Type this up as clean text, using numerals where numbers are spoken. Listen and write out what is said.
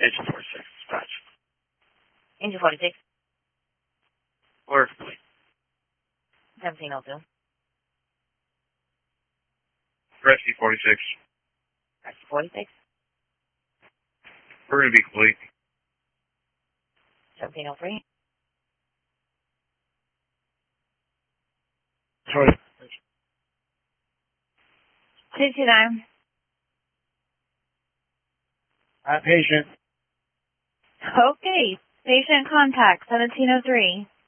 Engine 46, dispatch. Engine 46. Order complete. 1702. Rescue 46. Rescue 46. We're going to be complete. 1703. Sorry. 229. Patient. Okay. Patient contact 1703.